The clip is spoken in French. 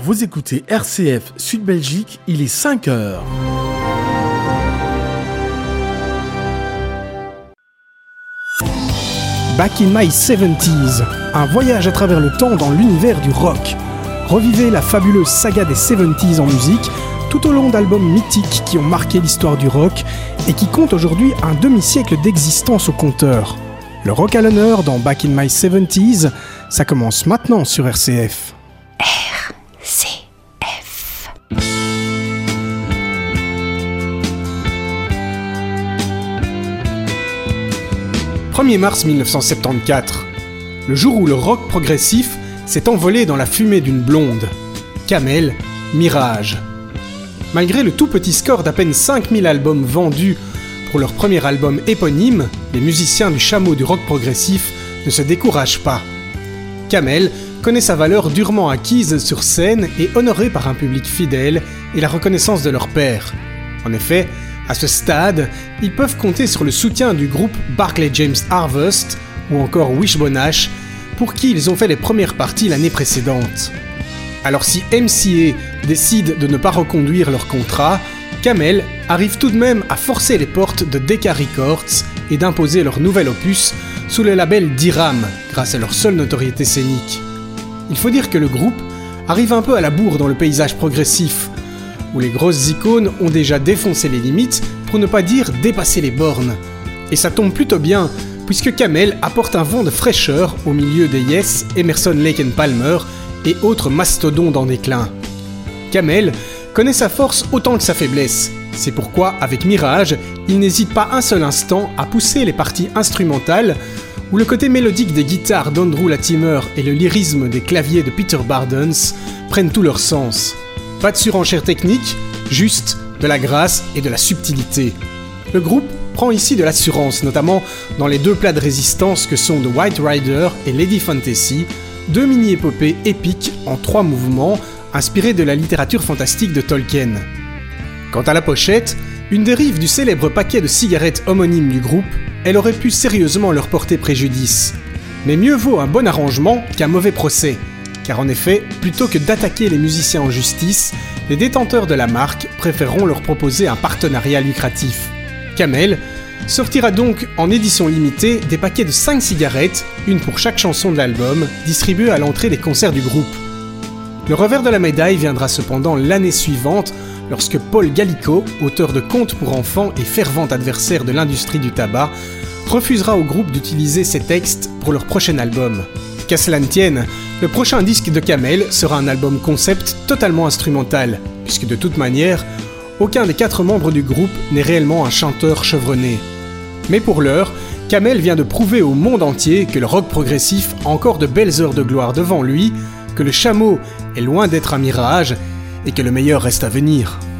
Vous écoutez RCF Sud Belgique, il est 5h. Back in my 70s, un voyage à travers le temps dans l'univers du rock. Revivez la fabuleuse saga des 70s en musique, tout au long d'albums mythiques qui ont marqué l'histoire du rock et qui comptent aujourd'hui un demi-siècle d'existence au compteur. Le rock à l'honneur dans Back in my 70s, ça commence maintenant sur RCF. RCF. 1er mars 1974, le jour où le rock progressif s'est envolé dans la fumée d'une blonde. Camel, Mirage. Malgré le tout petit score d'à peine 5000 albums vendus pour leur premier album éponyme, les musiciens du chameau du rock progressif ne se découragent pas. Camel connaît sa valeur durement acquise sur scène et honorée par un public fidèle et la reconnaissance de leur père. En effet, à ce stade, ils peuvent compter sur le soutien du groupe Barclay James Harvest ou encore Wishbone Ash, pour qui ils ont fait les premières parties l'année précédente. Alors si MCA décide de ne pas reconduire leur contrat, Camel arrive tout de même à forcer les portes de Decca Records et d'imposer leur nouvel opus sous le label d'Iram, grâce à leur seule notoriété scénique. Il faut dire que le groupe arrive un peu à la bourre dans le paysage progressif, où les grosses icônes ont déjà défoncé les limites, pour ne pas dire dépassé les bornes. Et ça tombe plutôt bien, puisque Camel apporte un vent de fraîcheur au milieu des Yes, Emerson, Lake & Palmer et autres mastodontes en déclin. Camel connaît sa force autant que sa faiblesse. C'est pourquoi, avec Mirage, il n'hésite pas un seul instant à pousser les parties instrumentales, où le côté mélodique des guitares d'Andrew Latimer et le lyrisme des claviers de Peter Bardens prennent tout leur sens. Pas de surenchère technique, juste de la grâce et de la subtilité. Le groupe prend ici de l'assurance, notamment dans les deux plats de résistance que sont The White Rider et Lady Fantasy, deux mini-épopées épiques en 3 mouvements, inspirées de la littérature fantastique de Tolkien. Quant à la pochette, une dérive du célèbre paquet de cigarettes homonyme du groupe, elle aurait pu sérieusement leur porter préjudice. Mais mieux vaut un bon arrangement qu'un mauvais procès. Car en effet, plutôt que d'attaquer les musiciens en justice, les détenteurs de la marque préféreront leur proposer un partenariat lucratif. Camel sortira donc en édition limitée des paquets de 5 cigarettes, une pour chaque chanson de l'album, distribuées à l'entrée des concerts du groupe. Le revers de la médaille viendra cependant l'année suivante, lorsque Paul Gallico, auteur de contes pour enfants et fervent adversaire de l'industrie du tabac, refusera au groupe d'utiliser ses textes pour leur prochain album. Qu'à cela ne tienne, le prochain disque de Camel sera un album concept totalement instrumental, puisque de toute manière, aucun des 4 membres du groupe n'est réellement un chanteur chevronné. Mais pour l'heure, Camel vient de prouver au monde entier que le rock progressif a encore de belles heures de gloire devant lui, que le chameau est loin d'être un mirage, et que le meilleur reste à venir.